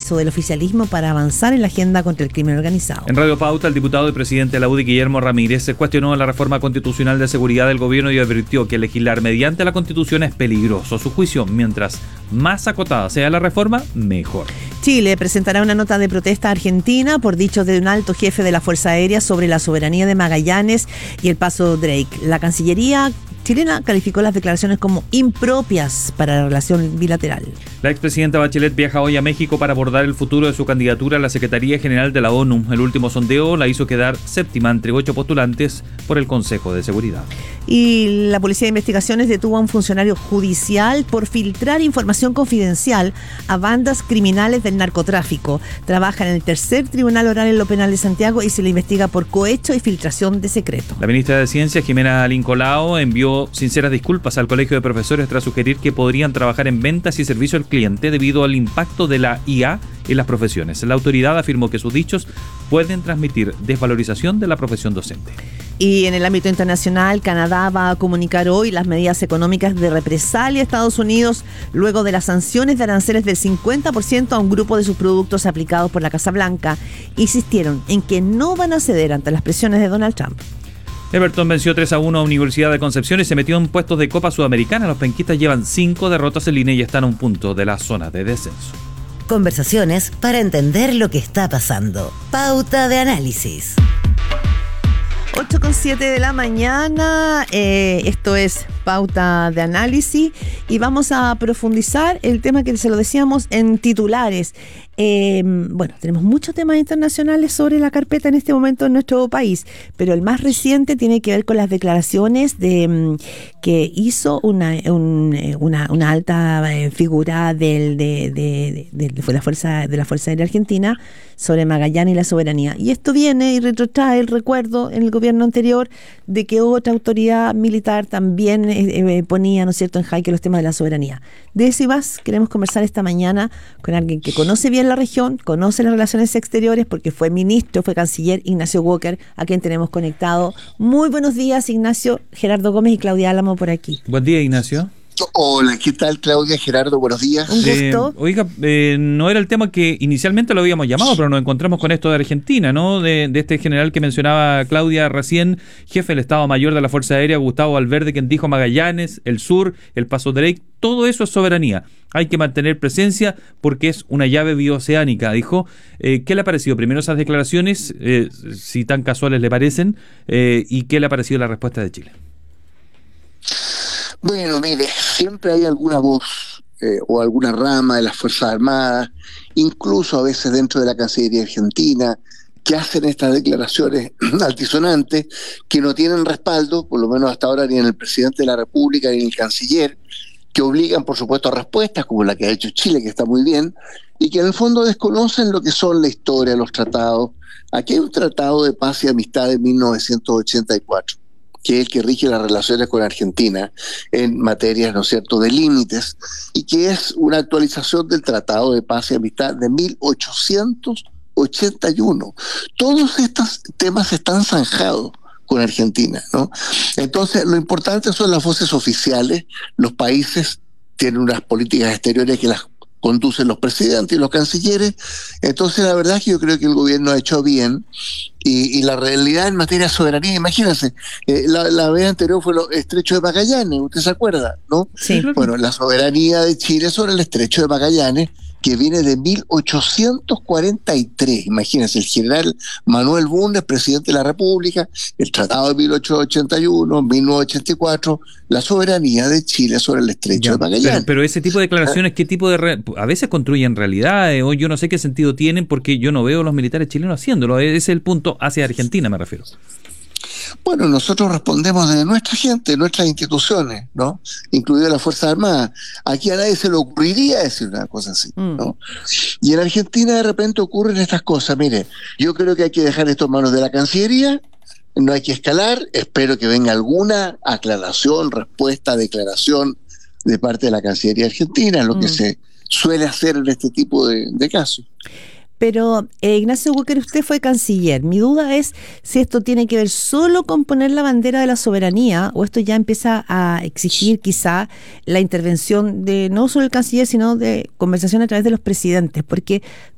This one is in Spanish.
compromiso del oficialismo para avanzar en la agenda contra el crimen organizado. En Radio Pauta, el diputado y presidente de la UDI, Guillermo Ramírez, se cuestionó la reforma constitucional de seguridad del gobierno y advirtió que legislar mediante la Constitución es peligroso. A su juicio, mientras más acotada sea la reforma, mejor. Chile presentará una nota de protesta a Argentina por dichos de un alto jefe de la Fuerza Aérea sobre la soberanía de Magallanes y el paso Drake. La Cancillería chilena calificó las declaraciones como impropias para la relación bilateral. La expresidenta Bachelet viaja hoy a México para abordar el futuro de su candidatura a la Secretaría General de la ONU. El último sondeo la hizo quedar séptima entre 8 postulantes por el Consejo de Seguridad. Y la Policía de Investigaciones detuvo a un funcionario judicial por filtrar información confidencial a bandas criminales del narcotráfico. Trabaja en el tercer tribunal oral en lo penal de Santiago y se le investiga por cohecho y filtración de secreto. La ministra de Ciencia, Jimena Lincolao, envió sinceras disculpas al Colegio de Profesores tras sugerir que podrían trabajar en ventas y servicio al cliente debido al impacto de la IA en las profesiones. La autoridad afirmó que sus dichos pueden transmitir desvalorización de la profesión docente. Y en el ámbito internacional, Canadá va a comunicar hoy las medidas económicas de represalia a Estados Unidos luego de las sanciones de aranceles del 50% a un grupo de sus productos aplicados por la Casa Blanca. Insistieron en que no van a ceder ante las presiones de Donald Trump. Everton venció 3-1 a Universidad de Concepción y se metió en puestos de Copa Sudamericana. Los penquistas llevan 5 derrotas en línea y están a un punto de la zona de descenso. Conversaciones para entender lo que está pasando. Pauta de análisis. 8:07 de la mañana, esto es Pauta de Análisis y vamos a profundizar el tema que se lo decíamos en titulares. Bueno, tenemos muchos temas internacionales sobre la carpeta en este momento en nuestro país, pero el más reciente tiene que ver con las declaraciones que hizo una alta figura de la Fuerza Aérea Argentina sobre Magallanes y la soberanía. Y esto viene y retrotrae el recuerdo en el gobierno anterior de que otra autoridad militar también ponía, ¿no es cierto?, en jaque los temas de la soberanía. De eso y más queremos conversar esta mañana con alguien que conoce bien la región, conoce las relaciones exteriores porque fue ministro, fue canciller, Ignacio Walker, a quien tenemos conectado. Muy buenos días, Ignacio. Gerardo Gómez y Claudia Álamo por aquí. Buen día, Ignacio. Hola, ¿qué tal, Claudia? Gerardo, buenos días. Un gusto. Oiga, no era el tema que inicialmente lo habíamos llamado, pero nos encontramos con esto de Argentina, ¿no? De este general que mencionaba Claudia recién, jefe del Estado Mayor de la Fuerza Aérea, Gustavo Valverde, quien dijo Magallanes, el sur, el Paso Drake, todo eso es soberanía. Hay que mantener presencia porque es una llave bioceánica, dijo. ¿Qué le ha parecido? Primero esas declaraciones, si tan casuales le parecen, y ¿qué le ha parecido la respuesta de Chile? Bueno, mire, siempre hay alguna voz o alguna rama de las Fuerzas Armadas, incluso a veces dentro de la Cancillería Argentina, que hacen estas declaraciones altisonantes que no tienen respaldo, por lo menos hasta ahora, ni en el presidente de la República ni en el canciller, que obligan, por supuesto, a respuestas como la que ha hecho Chile, que está muy bien, y que en el fondo desconocen lo que son la historia, los tratados. Aquí hay un tratado de paz y amistad de 1984. Que es el que rige las relaciones con Argentina en materias, ¿no es cierto?, de límites, y que es una actualización del Tratado de Paz y Amistad de 1881. Todos estos temas están zanjados con Argentina, ¿no? Entonces, lo importante son las voces oficiales. Los países tienen unas políticas exteriores que las conducen los presidentes y los cancilleres. Entonces, la verdad es que yo creo que el gobierno ha hecho bien. Y la realidad en materia de soberanía, imagínense, la vez anterior fue el estrecho de Magallanes, ¿usted se acuerda, no? Sí. Bueno, la soberanía de Chile sobre el estrecho de Magallanes, que viene de 1843, imagínense, el general Manuel Bulnes, presidente de la República, el Tratado de 1881, 1984, la soberanía de Chile sobre el estrecho de Magallanes. Pero ese tipo de declaraciones, ¿qué tipo de a veces construyen realidades? O yo no sé qué sentido tienen porque yo no veo a los militares chilenos haciéndolo. Ese es el punto hacia Argentina, me refiero. Bueno, nosotros respondemos de nuestra gente, de nuestras instituciones, ¿no? Incluidas las Fuerzas Armadas. Aquí a nadie se le ocurriría decir una cosa así, ¿no? Y en Argentina de repente ocurren estas cosas. Mire, yo creo que hay que dejar esto en manos de la Cancillería, no hay que escalar. Espero que venga alguna aclaración, respuesta, declaración de parte de la Cancillería Argentina, lo que se suele hacer en este tipo de casos. Pero, Ignacio Walker, usted fue canciller. Mi duda es si esto tiene que ver solo con poner la bandera de la soberanía o esto ya empieza a exigir quizá la intervención de no solo el canciller, sino de conversación a través de los presidentes. Porque